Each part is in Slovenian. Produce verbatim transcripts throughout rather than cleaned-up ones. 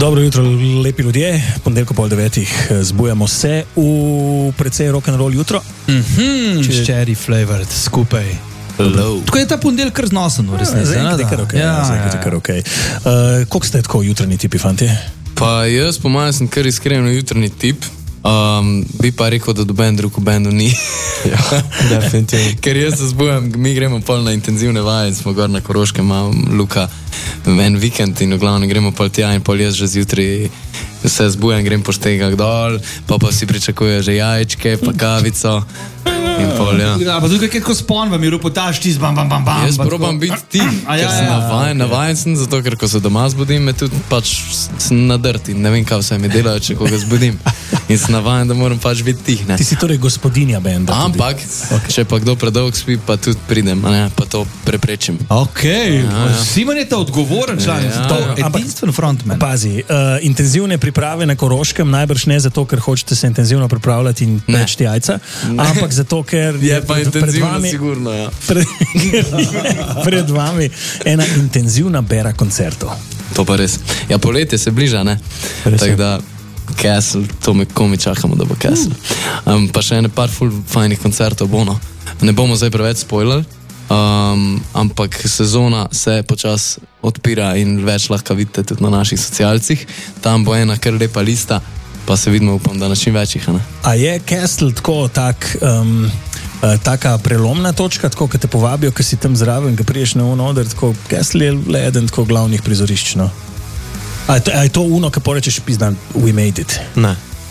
Dobro jutro, lepi ljudje. Ponedeljko pol devetih zbujamo se v precej rock'n'roll jutro. Mhm, Če... Cherry flavored skupaj. Hello. Tako je ta ponedeljek kar znosen, v resnici. Zaenkrat je kar okej. Ja, zaenkrat je kar okej. Uh, koliko ste tako jutranji tipi, fanti? Pa jaz po mojem sem kar iskreno jutranji tip. Um, bi pa rekel, da doben drug v bendu ni. Ja, definitivno. Ker jaz se zbujam, mi gremo pol na intenzivne vaje, smo gor na Koroškem, imam Luka en vikend in v glavnem gremo pol tja in pol jaz že zjutraj se zbujam, grem po štegah dol, pa pa si pričakuje že jajčke, pa kavico. In pol, ja. Ja, pa tudi kako spon v miru potaš ti z bam, bam, bam, bam. Jaz probam biti tih, A ja, ker sem ja, navajen, navajen sem, zato ker ko se doma zbudim, me tudi pač sem nadrt in ne vem, kaj vse mi delajo, če koga zbudim. In sem navajen, da moram pač biti tih, ne. Ti si torej gospodinja benda. Ampak, okay. Če pa kdo predolg spi, pa tudi pridem, ne, pa to preprečim. Ok, ja, ja. Simon je ta odgovoren član, ja, to je ja. edinstven frontman. Pazi, uh, intenzivne priprave na Koroškem, najbrž ne zato, ker hočete se intenzivno pripravljati in peči jajca, ne. Ampak zato, ker je pa pred, intenzivno, pred vami, sigurno, ja. Pred, pred vami ena intenzivna bera koncertov. To pa res. Ja, poletje se bliža, ne? Tako da Castle, to me komi čakamo, da bo Castle. Um, pa še ene par ful fajnih koncertov bo, no. Ne bomo zdaj preveč spoilali, um, ampak sezona se počas odpira in več lahko vidite tudi na naših socialcih. Tam bo ena kar lepa lista, pa se vidimo, upam, da na čim večjih, ne? A je Castle tako tak... Um, taka prelomna točka, tako, ko te povabijo, ko si tam zraven, ko priješ na uno oder, tako, Castle je le eden tako glavnih prizorišč, no. A je to, a je to uno, ko porečeš, pizdan, we made it? Ne.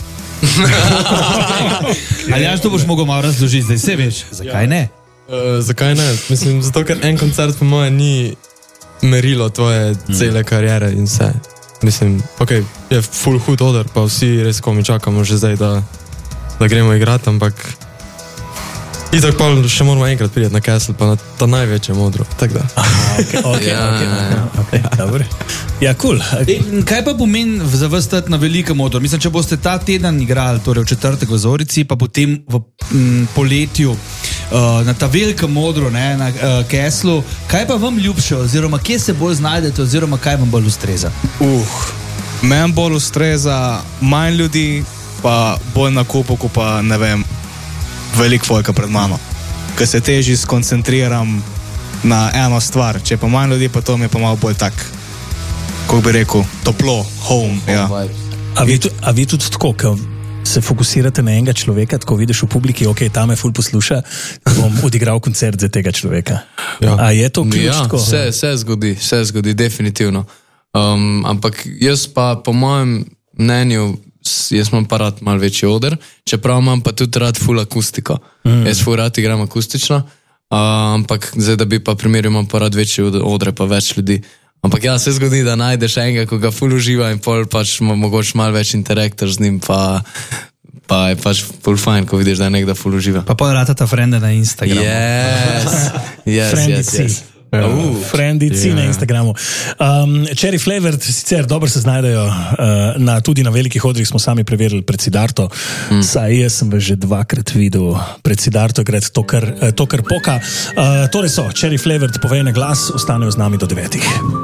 Ali ja, to boš mogel malo razložiti, zdaj se veš, zakaj ne? Uh, zakaj ne? Mislim, zato, ker en koncert po moje ni merilo tvoje cele mm. karijere in vse. Mislim, ok, je full hud oder, pa vsi res komi čakamo že zdaj, da, da gremo igrati, ampak itak pa še moramo enkrat priti na Castle, pa na ta največje modro, tako da. Aha, ok, ok, Ja, ok, ja. ok, dobro. Ja, cool. In kaj pa pomeni za vas stati na velikem odru? Mislim, če boste ta teden igrali, torej v četrtek v Zorici, pa potem v m, poletju uh, na ta velikem odru, ne, na uh, Castlu, kaj pa vam ljubše, oziroma kje se bolj znajdete, oziroma kaj vam bolj ustreza? Uh, meni bolj ustreza manj ljudi, pa bolj na kupu, ko pa ne vem, veliko fojka pred mano. Ker se teži skoncentriram na eno stvar. Če pa manj ljudi, pa to mi je pa malo bolj tak, kako bi rekel, toplo, home. Ja. A vi, a vi tudi tako, ko se fokusirate na enega človeka, tako vidiš v publiki, ok, ta me ful posluša, bom odigral koncert za tega človeka. Ja. A je to ključ Ja, tako? vse, vse zgodi, vse zgodi, definitivno. Um, ampak jaz pa po mojem mnenju, jaz imam pa rad malo večji oder, čeprav imam pa tudi rad full akustiko. Mm. Jaz full rad igram akustično, uh, ampak zdaj, da bi pa primeril, imam pa rad večji odre, pa več ljudi. Ampak ja, se zgodi, da najdeš enega, ko ga full uživa in pol pač mogoče malo več interaktor z njim, pa, pa je pač full fajn, ko vidiš, da je nekdo full uživa. Pa pol rata ta frende na Instagramu. Yes, yes, Friendici. yes, yes. Uh, Friendici yeah. na Instagramu. Um, Cherry flavored sicer dobro se znajdejo, uh, na, tudi na velikih odrih smo sami preverili pred Sidarto, mm. saj jaz sem že dvakrat videl pred Sidarto, gre to kar, to kar poka. Uh, torej so, Cherry flavored, povej na glas, ostanejo z nami do devetih.